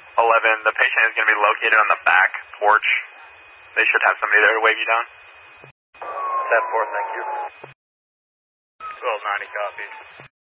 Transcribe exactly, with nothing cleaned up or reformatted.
eleven, the patient is going to be located on the back porch. They should have somebody there to wave you down. ten four, thank you. twelve ninety, copy.